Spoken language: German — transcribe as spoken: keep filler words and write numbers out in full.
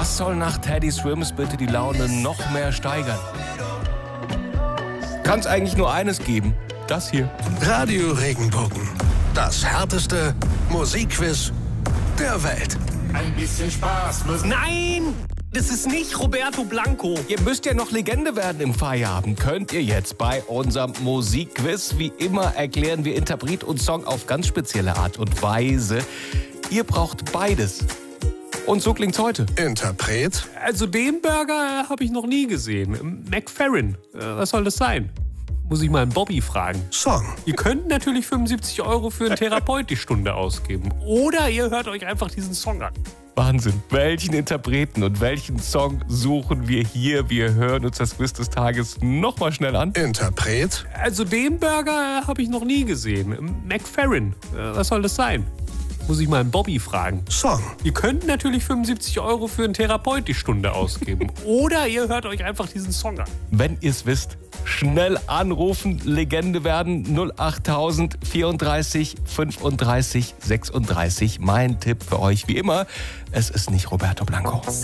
Was soll nach Teddy Swims bitte die Laune noch mehr steigern? Kann es eigentlich nur eines geben. Das hier. Radio Regenbogen. Das härteste Musikquiz der Welt. Ein bisschen Spaß muss... Nein! Das ist nicht Roberto Blanco. Ihr müsst ja noch Legende werden im Feierabend. Könnt ihr jetzt bei unserem Musikquiz. Wie immer erklären wir Interpret und Song auf ganz spezielle Art und Weise. Ihr braucht beides. Und so klingt's heute. Interpret? Also den Burger habe ich noch nie gesehen. McFerrin. Äh, was soll das sein? Muss ich mal einen Bobby fragen. Song. Ihr könnt natürlich fünfundsiebzig Euro für einen Therapeut die Stunde ausgeben. Oder ihr hört euch einfach diesen Song an. Wahnsinn. Welchen Interpreten und welchen Song suchen wir hier? Wir hören uns das Quiz des Tages nochmal schnell an. Interpret? Also den Burger habe ich noch nie gesehen. McFerrin. Äh, was soll das sein? Muss ich mal einen Bobby fragen. Song. Ihr könnt natürlich fünfundsiebzig Euro für einen Therapeut die Stunde ausgeben. Oder ihr hört euch einfach diesen Song an. Wenn ihr es wisst, schnell anrufen, Legende werden, null achttausend vierunddreißig fünfunddreißig sechsunddreißig. Mein Tipp für euch wie immer, es ist nicht Roberto Blanco.